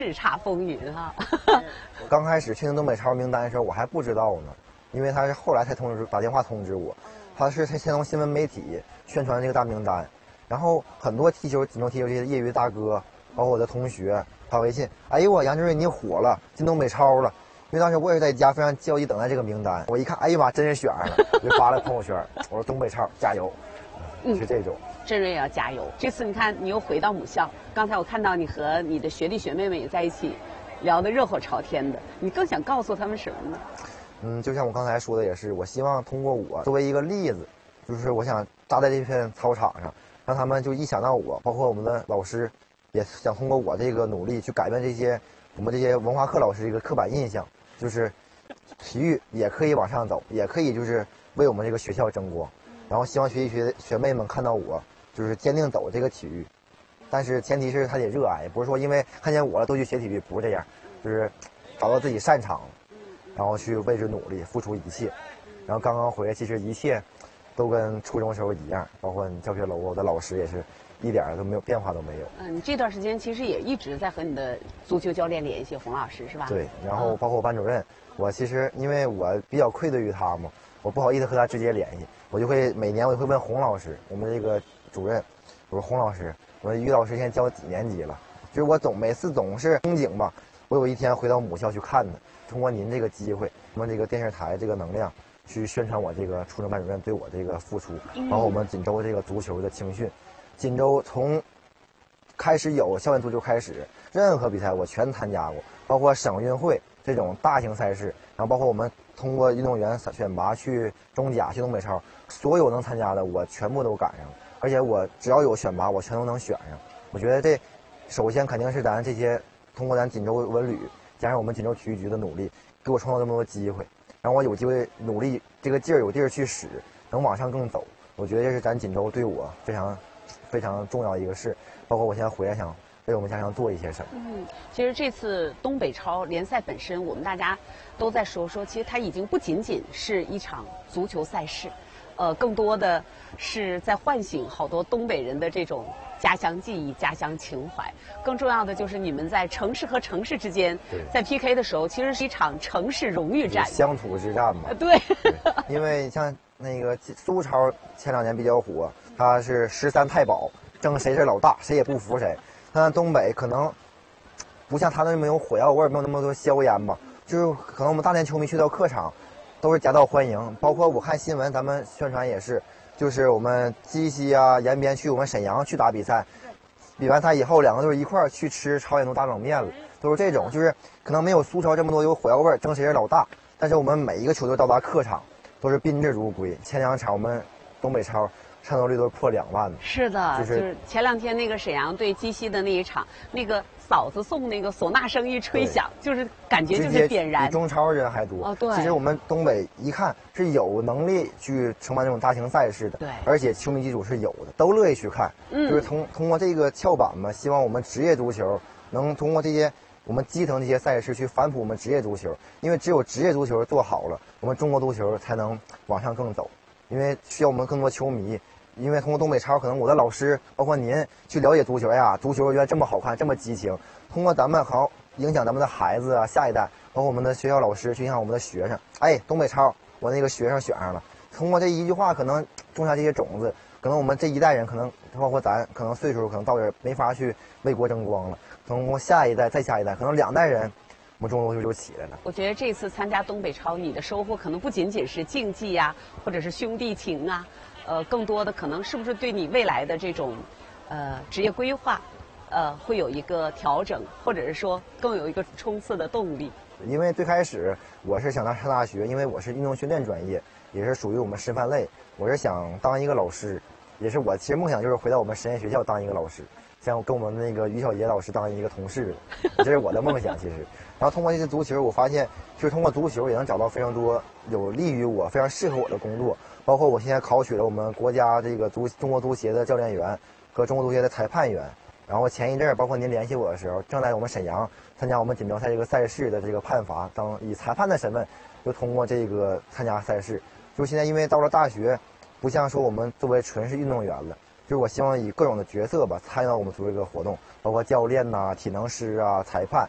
叱咤风云哈。 我刚开始确定东北超名单的时候，我还不知道呢，因为他是后来才打电话通知我，他是先从新闻媒体宣传这个大名单，然后很多锦州踢球这些业余大哥，包括我的同学发微信，哎呦我杨振瑞你火了，进东北超了。因为当时我也是在家非常焦急等待这个名单，我一看，哎呀妈，真是选上了，我就发了朋友圈，我说东北超加油，是这种。 振瑞也要加油。这次你看你又回到母校，刚才我看到你和你的学弟学妹们也在一起聊得热火朝天的，你更想告诉他们什么呢？ 就像我刚才说的也是，我希望通过我作为一个例子，就是我想扎在这片操场上，让他们就一想到我，包括我们的老师，也想通过我这个努力去改变我们这些文化课老师一个刻板印象。就是体育也可以往上走，也可以就是为我们这个学校争光，然后希望学妹们看到我就是坚定走这个体育，但是前提是他得热爱，不是说因为看见我了都去学体育，不是这样，就是找到自己擅长，然后去为之努力，付出一切。然后刚刚回来，其实一切都跟初中时候一样，包括教学楼我的老师也是一点都没有变化都没有。 你这段时间其实也一直在和你的足球教练联系，洪老师是吧？ 对，然后包括我班主任，我其实因为我比较愧对于他嘛，我不好意思和他直接联系，我就会每年我就会问洪老师，我们这个主任，我说洪老师，我说于老师现在教几年级了？就是我每次总是憧憬吧，我有一天回到母校去看他，通过您这个机会，我们这个电视台这个能量，去宣传我这个初中班主任对我这个付出，包括我们锦州这个足球的青训。锦州从开始有校园足球开始，任何比赛我全参加过，包括省运会这种大型赛事，然后包括我们通过运动员选拔去中甲、去东北超，所有能参加的我全部都赶上了，而且我只要有选拔，我全都能选上。我觉得这首先肯定是咱这些通过咱锦州文旅加上我们锦州体育局的努力，给我创造这么多机会，让我有机会努力这个劲儿有地儿去使，能往上更走。我觉得这是咱锦州对我非常重要的一个事，包括我现在回来想为我们家乡做一些什么。 其实这次东北超联赛本身，我们大家都在说，其实它已经不仅仅是一场足球赛事，更多的是在唤醒好多东北人的这种家乡记忆、家乡情怀。更重要的就是你们在城市和城市之间，在 PK 的时候，其实是一场城市荣誉战、 乡土之战嘛。 对， 因为像那个苏超前2年比较火，他是13太保，争谁是老大，谁也不服谁。但东北可能不像他那么有火药味，没有那么多硝烟吧。就是可能我们大连球迷去到客场，都是夹道欢迎。包括我看新闻，咱们宣传也是，就是我们鸡西啊、延边去我们沈阳去打比赛，比完赛以后2个队一块儿去吃朝鲜族大冷面了，都是这种。就是可能没有苏超这么多有火药味，争谁是老大。但是我们每一个球队到达客场都是宾至如归。前2场我们东北超战斗率都是破2万的。 是的，就是前2天那个沈阳对鸡西的那一场，那个嫂子送那个唢呐声一吹响，就是感觉就是点燃， 比中超人还多。 对。 其实我们东北一看是有能力去承办这种大型赛事的， 对， 而且球迷基础是有的，都乐意去看。就是通过这个翘板嘛，希望我们职业足球能通过这些我们基层这些赛事去反哺我们职业足球，因为只有职业足球做好了，我们中国足球才能往上更走。因为需要我们更多球迷，因为通过东北超，可能我的老师包括您去了解足球呀，足球原来这么好看，这么激情。通过咱们好影响咱们的孩子啊，下一代，包括我们的学校老师去影响我们的学生。哎，东北超，我那个学生选上了。通过这一句话，可能种下这些种子，可能我们这一代人，可能包括咱，可能岁数可能到这儿没法去为国争光了。通过下一代再下一代，可能2代人，我们中国足球就起来了。 我觉得这次参加东北超，你的收获可能不仅仅是竞技呀，或者是兄弟情啊，更多的可能是不是对你未来的这种，职业规划，会有一个调整，或者是说更有一个冲刺的动力。 因为最开始我是想上大学，因为我是运动训练专业，也是属于我们师范类，我是想当一个老师，也是我其实梦想就是回到我们实验学校当一个老师。像跟我们那个于小杰老师当一个同事，这是我的梦想。其实，然后通过这些足球，我发现就是通过足球也能找到非常多有利于我、非常适合我的工作。包括我现在考取了我们国家这个中国足协的教练员和中国足协的裁判员。然后前一阵儿，包括您联系我的时候，正在我们沈阳参加我们锦标赛这个赛事的这个判罚，以裁判的身份就通过这个参加赛事。就现在因为到了大学，不像说我们作为纯是运动员了。就是我希望以各种的角色吧参与到我们足球这个活动，包括教练呐、体能师啊、裁判，